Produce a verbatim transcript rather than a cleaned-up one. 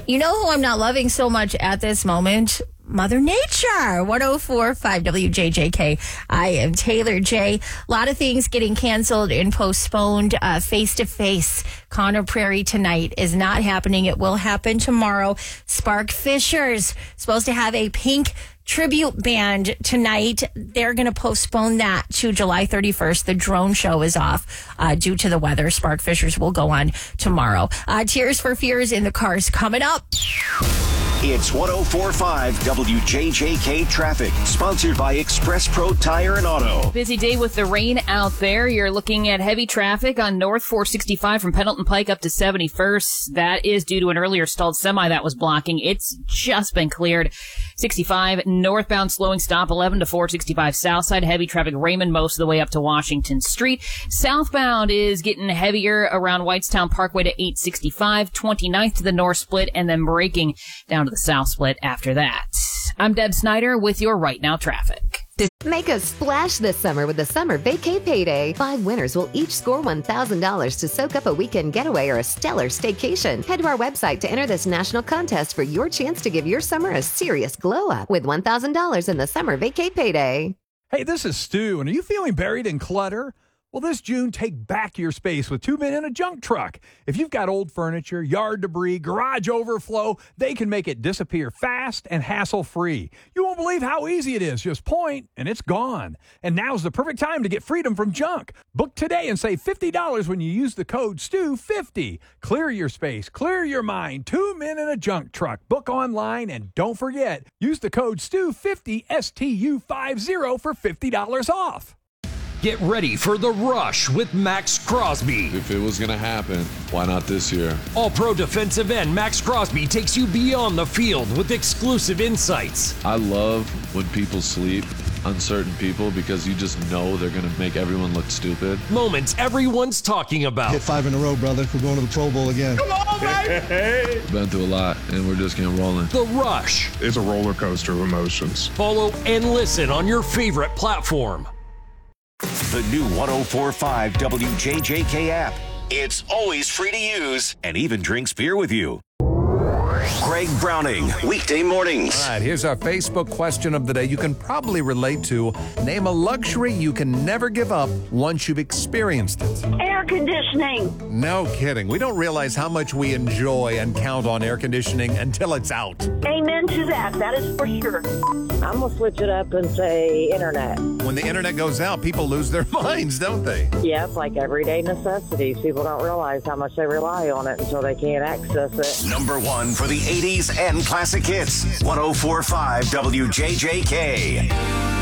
You know who I'm not loving so much at this moment? Mother Nature. one oh four point five W J J K. I am Taylor J. A lot of things getting canceled and postponed. Uh, face-to-face Conner Prairie tonight is not happening. It will happen tomorrow. Spark Fishers supposed to have a pink tribute band tonight. They're going to postpone that to July thirty-first. The drone show is off uh, due to the weather. Spark Fishers will go on tomorrow. Uh, Tears for Fears in the Cars coming up. It's one oh four point five W J J K traffic, sponsored by Express Pro Tire and Auto. Busy day with the rain out there. You're looking at heavy traffic on North four sixty-five from Pendleton Pike up to seventy-first. That is due to an earlier stalled semi that was blocking. It's just been cleared. sixty-five northbound slowing stop eleven to four sixty-five south side. Heavy traffic Raymond most of the way up to Washington Street. Southbound is getting heavier around Whitestown Parkway to eight sixty-five, twenty-ninth to the north split, and then braking down to the south split after that. I'm Deb Snyder with your Right Now traffic. Make a splash this summer with the Summer Vacay Payday. Five winners will each score one thousand dollars to soak up a weekend getaway or a stellar staycation. Head to our website to enter this national contest for your chance to give your summer a serious glow up with one thousand dollars in the Summer Vacay Payday. Hey, this is Stu, and are you feeling buried in clutter? Well, this June, take back your space with Two Men in a Junk Truck. If you've got old furniture, yard debris, garage overflow, they can make it disappear fast and hassle-free. You won't believe how easy it is. Just point, and it's gone. And now's the perfect time to get freedom from junk. Book today and save fifty dollars when you use the code S T U fifty. Clear your space, clear your mind. Two Men in a Junk Truck. Book online, and don't forget, use the code S T U fifty, S T U fifty, for fifty dollars off. Get ready for The Rush with Max Crosby. If it was going to happen, why not this year? All-pro defensive end Max Crosby takes you beyond the field with exclusive insights. I love when people sleep on certain people because you just know they're going to make everyone look stupid. Moments everyone's talking about. Hit five in a row, brother. We're going to the Pro Bowl again. Come on, baby! We've been through a lot, and we're just getting rolling. The Rush. It's a roller coaster of emotions. Follow and listen on your favorite platform. The new one oh four point five W J J K app. It's always free to use and even drinks beer with you. Greg Browning, weekday mornings. All right, here's our Facebook question of the day you can probably relate to. Name a luxury you can never give up once you've experienced it. Air conditioning. No kidding. We don't realize how much we enjoy and count on air conditioning until it's out. Amen to that. That is for sure. I'm going to switch it up and say internet. When the internet goes out, people lose their minds, don't they? Yeah, it's like everyday necessities. People don't realize how much they rely on it until they can't access it. Number one for the eighties and classic hits. one oh four point five W J J K.